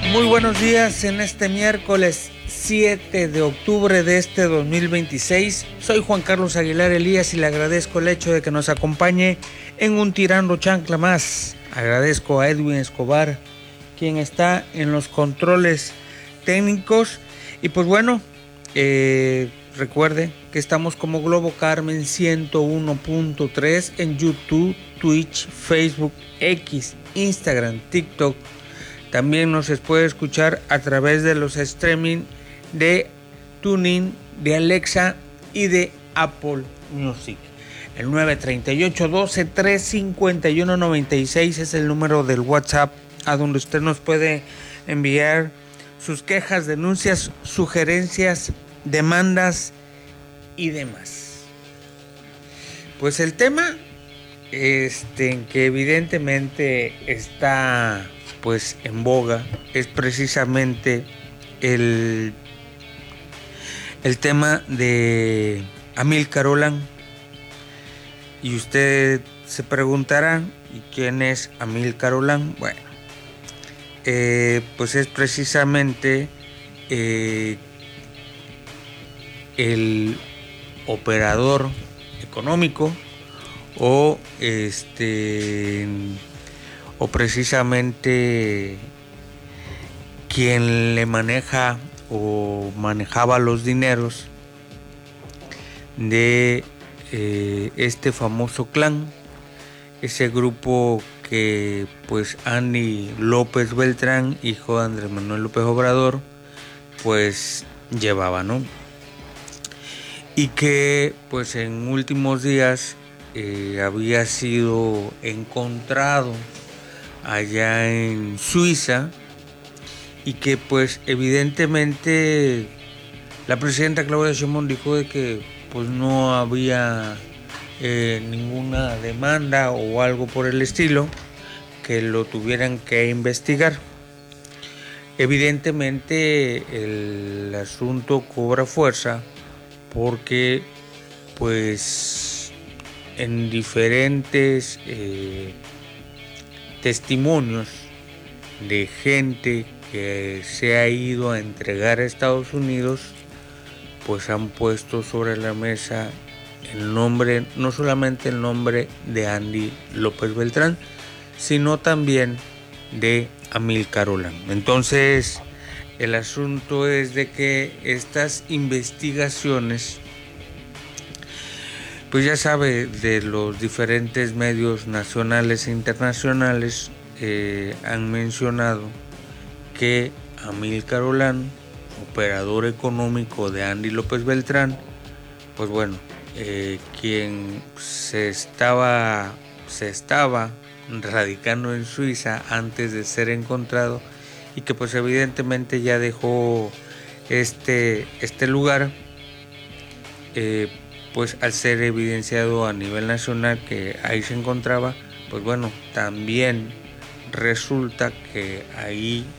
Muy buenos días en este miércoles 7 de octubre de este 2026. Soy Juan Carlos Aguilar Elías y le agradezco el hecho de que nos acompañe en un Tirando Chancla más. Agradezco a Edwin Escobar, quien está en los controles técnicos. Y pues bueno, recuerde que estamos como Globo Carmen 101.3 en YouTube, Twitch, Facebook, X, Instagram, TikTok. También nos puede escuchar a través de los streaming de TuneIn, de Alexa y de Apple Music. El 938-12-351-96 es el número del WhatsApp a donde usted nos puede enviar sus quejas, denuncias, sugerencias, demandas y demás. Pues el tema que evidentemente está pues en boga es precisamente el tema de Amílcar Olán. Y usted se preguntará, ¿y quién es Amílcar Olán? Bueno, pues es precisamente el operador económico o precisamente quien le maneja o manejaba los dineros de este famoso clan, ese grupo que pues Andy López Beltrán, hijo de Andrés Manuel López Obrador, pues llevaba, ¿no? Y que pues en últimos días había sido encontrado allá en Suiza y que pues evidentemente la presidenta Claudia Sheinbaum dijo de que pues no había ninguna demanda o algo por el estilo que lo tuvieran que investigar. Evidentemente el asunto cobra fuerza porque pues en diferentes testimonios de gente que se ha ido a entregar a Estados Unidos, pues han puesto sobre la mesa el nombre, no solamente el nombre de Andy López Beltrán, sino también de Amílcar Olán. Entonces, el asunto es de que estas investigaciones, pues ya sabe, de los diferentes medios nacionales e internacionales han mencionado que Amílcar Olán, operador económico de Andy López Beltrán, pues bueno, quien se estaba radicando en Suiza antes de ser encontrado y que pues evidentemente ya dejó este lugar, pues al ser evidenciado a nivel nacional que ahí se encontraba, pues bueno, también resulta que ahí